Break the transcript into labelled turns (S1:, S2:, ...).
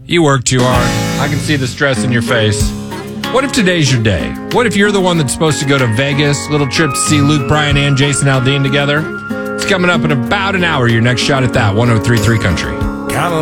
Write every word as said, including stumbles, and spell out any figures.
S1: You work too hard. I can see the stress in your face. What if today's your day? What if you're the one that's supposed to go to Vegas, little trip to see Luke Bryan and Jason Aldean together? It's coming up in about an hour, your next shot at that, one oh three point three Country.